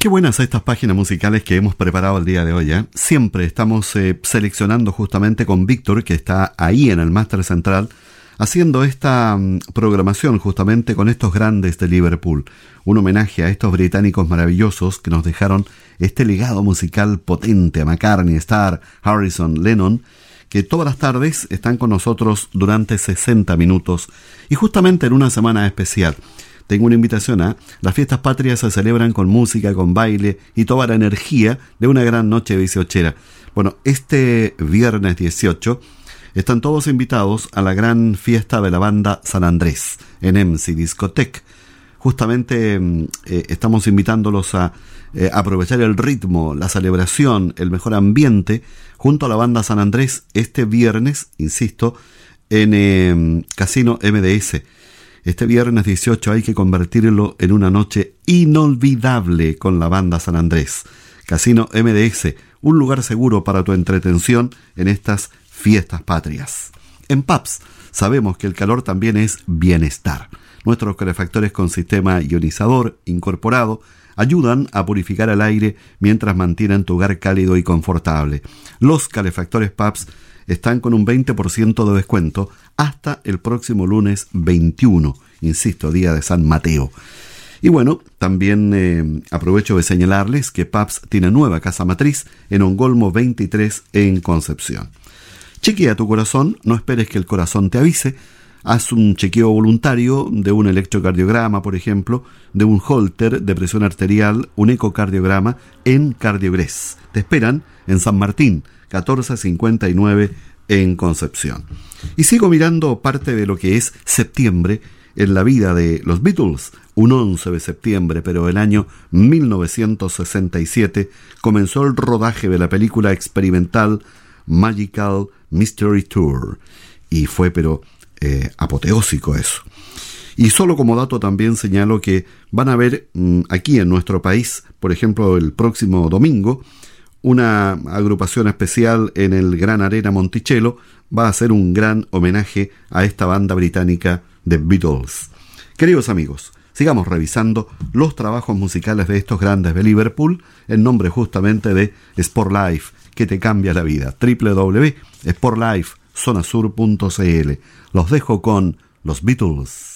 Qué buenas estas páginas musicales que hemos preparado el día de hoy, ¿eh? Siempre estamos seleccionando justamente con Víctor, que está ahí en el Máster Central, haciendo esta programación justamente con estos grandes de Liverpool. Un homenaje a estos británicos maravillosos que nos dejaron este legado musical potente a McCartney, Starr, Harrison, Lennon, que todas las tardes están con nosotros durante 60 minutos y justamente en una semana especial. Tengo una invitación a las fiestas patrias se celebran con música, con baile y toda la energía de una gran noche 18. Bueno, este viernes 18 están todos invitados a la gran fiesta de la banda San Andrés en MC Discotech. Justamente estamos invitándolos a aprovechar el ritmo, la celebración, el mejor ambiente junto a la banda San Andrés este viernes, insisto, en Casino MDS. Este viernes 18 hay que convertirlo en una noche inolvidable con la banda San Andrés. Casino MDS, un lugar seguro para tu entretención en estas fiestas patrias. En Pabst sabemos que el calor también es bienestar. Nuestros calefactores con sistema ionizador incorporado ayudan a purificar el aire mientras mantienen tu hogar cálido y confortable. Los calefactores Pabst están con un 20% de descuento hasta el próximo lunes 21, insisto, día de San Mateo. Y bueno, también aprovecho de señalarles que Pabst tiene nueva casa matriz en Ongolmo 23 en Concepción. Chequea tu corazón, no esperes que el corazón te avise. Haz un chequeo voluntario de un electrocardiograma, por ejemplo, de un holter de presión arterial, un ecocardiograma en Cardiogres. Te esperan en San Martín, 1459 en Concepción. Y sigo mirando parte de lo que es septiembre en la vida de los Beatles. Un 11 de septiembre, pero el año 1967, comenzó el rodaje de la película experimental Magical Mystery Tour. Y fue, apoteósico eso. Y solo como dato también señalo que van a ver aquí en nuestro país, por ejemplo, el próximo domingo, una agrupación especial en el Gran Arena Monticello va a hacer un gran homenaje a esta banda británica de Beatles. Queridos amigos, sigamos revisando los trabajos musicales de estos grandes de Liverpool en nombre justamente de Sport Life, que te cambia la vida. www.sportlifezonasur.cl. Los dejo con los Beatles.